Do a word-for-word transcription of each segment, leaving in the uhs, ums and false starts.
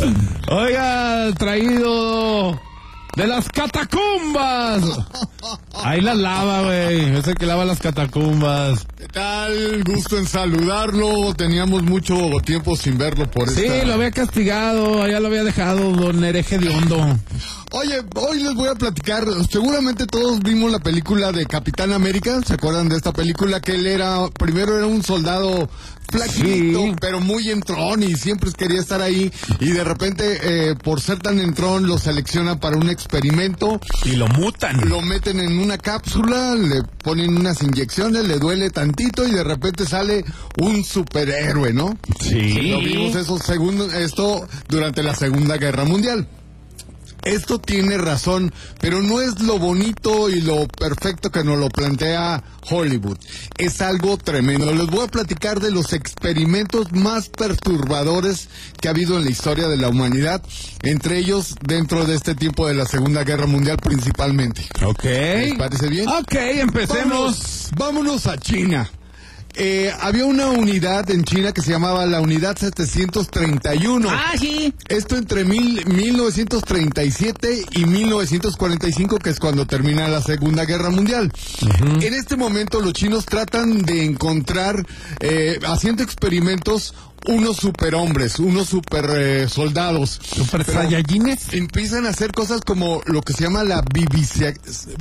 Oiga, traído de las catacumbas. Ahí las lava, güey. Ese que lava las catacumbas. ¿Qué tal? Gusto en saludarlo. Teníamos mucho tiempo sin verlo por Sí, esta... lo había castigado, ya lo había dejado, don hereje de hondo. Oye, hoy les voy a platicar, seguramente todos vimos la película de Capitán América, ¿se acuerdan de esta película? Que él era, primero era un soldado flaquito, sí, pero muy entrón y siempre quería estar ahí, y de repente, eh, por ser tan entrón, lo seleccionan para un experimento. Y lo mutan. Lo meten en una cápsula, le ponen unas inyecciones, le duele tantito y de repente sale un superhéroe, ¿no? Sí. Lo vimos eso, segundo, esto durante la Segunda Guerra Mundial. Esto tiene razón, pero no es lo bonito y lo perfecto que nos lo plantea Hollywood. Es algo tremendo. Les voy a platicar de los experimentos más perturbadores que ha habido en la historia de la humanidad, entre ellos dentro de este tiempo de la Segunda Guerra Mundial principalmente. Ok. ¿Les parece bien? Ok, empecemos. Vámonos, vámonos a China. Eh, había una unidad en China que se llamaba la Unidad setecientos treinta y uno. Ah, sí. Esto entre mil, mil novecientos treinta y siete y mil novecientos cuarenta y cinco, que es cuando termina la Segunda Guerra Mundial. Uh-huh. En este momento los chinos tratan de encontrar, eh, haciendo experimentos, unos superhombres, unos super eh, soldados. ¿Super saiyajines? Empiezan a hacer cosas como lo que se llama la vivise-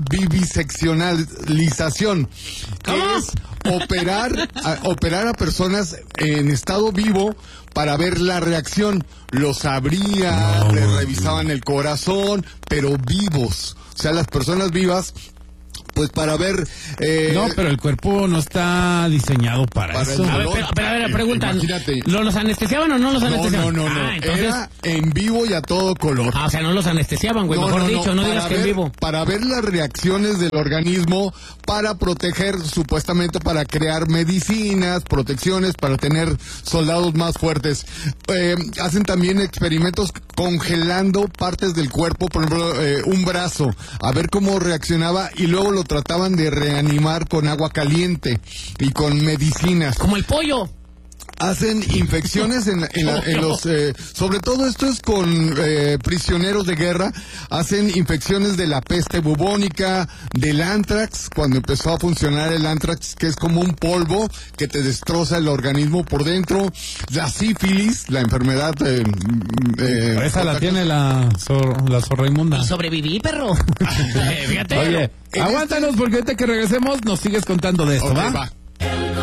viviseccionalización, que ¿Cómo? es operar a, operar a personas en estado vivo para ver la reacción. Los abrían, No, les revisaban el corazón, pero vivos. O sea, las personas vivas, pues para ver... Eh, no, pero el cuerpo no está diseñado para, para eso. A ver, pero, pero a ver, preguntan, Imagínate. ¿lo- ¿los anestesiaban o no los no, anestesiaban? no, no, no. Ah, entonces... Era en vivo y a todo color. Ah, o sea, no los anestesiaban, güey, mejor dicho, no, digas para que en ver- vivo. Para ver las reacciones del organismo, para proteger, supuestamente para crear medicinas, protecciones, para tener soldados más fuertes. Eh, hacen también experimentos congelando partes del cuerpo, por ejemplo, eh, un brazo, a ver cómo reaccionaba, y luego lo trataban de reanimar con agua caliente y con medicinas. Como el pollo. Hacen infecciones en, en, la- en los, eh, sobre todo esto es con eh, prisioneros de guerra. Hacen infecciones de la peste bubónica, del antrax, cuando empezó a funcionar el antrax, que es como un polvo que te destroza el organismo por dentro. La sífilis, la enfermedad... Eh, eh, Esa la tiene la, zor, la zorra inmunda. Y sobreviví, perro. Fíjate. Oye, En aguántanos este- porque ahorita que regresemos nos sigues contando de esto, Ok, ¿va? va.